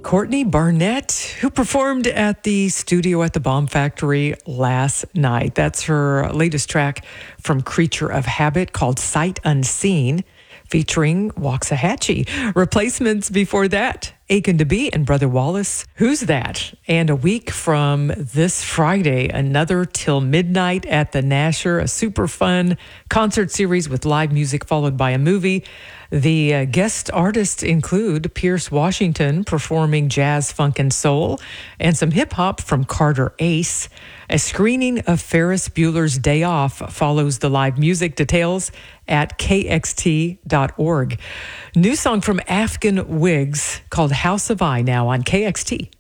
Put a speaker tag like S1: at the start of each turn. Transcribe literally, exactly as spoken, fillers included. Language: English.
S1: Courtney Barnett, who performed at the studio at the Bomb Factory last night. That's her latest track from Creature of Habit called Sight Unseen, featuring Waxahachie. Replacements before that, Aiken to Be and Brother Wallace, Who's That? And a week from this Friday, another Till Midnight at the Nasher, a super fun concert series with live music followed by a movie. The uh, guest artists include Pierce Washington performing jazz, funk, and soul, and some hip-hop from Carter Ace. A screening of Ferris Bueller's Day Off follows the live music. Details at k x t dot org. New song from Afghan Wigs called House of I now on K X T.